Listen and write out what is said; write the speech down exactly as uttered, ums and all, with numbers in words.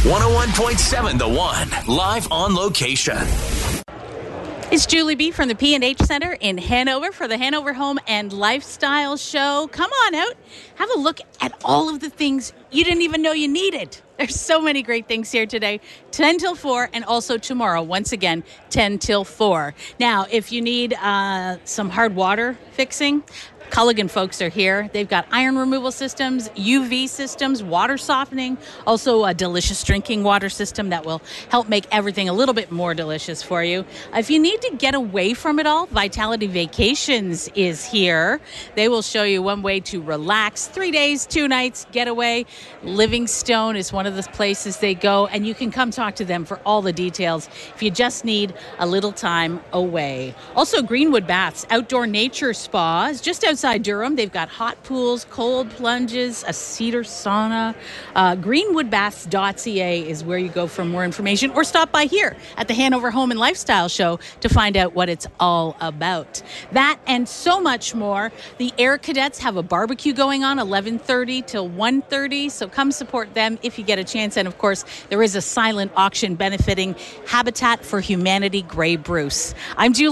one oh one point seven The One, live on location. It's Julie B. from the P and H Center in Hanover for the Hanover Home and Lifestyle Show. Come on out. Have a look at all of the things you didn't even know you needed. There's so many great things here today, ten till four, and also tomorrow, once again, ten till four. Now, if you need uh, some hard water fixing, Culligan folks are here. They've got iron removal systems, U V systems, water softening, also a delicious drinking water system that will help make everything a little bit more delicious for you. If you need to get away from it all, Vitality Vacations is here. They will show you one way to relax. Three days, two nights, getaway. Livingstone is one of the places they go, and you can come talk to them for all the details if you just need a little time away. Also, Greenwood Baths, outdoor nature spa, is just outside Durham. They've got hot pools, cold plunges, a cedar sauna. Uh, greenwood baths dot c a is where you go for more information, or stop by here at the Hanover Home and Lifestyle Show to find out what it's all about. That and so much more. The Air Cadets have a barbecue going on eleven thirty till one thirty, so come support them if you get a chance. And of course, there is a silent auction benefiting Habitat for Humanity Grey Bruce. I'm Julie.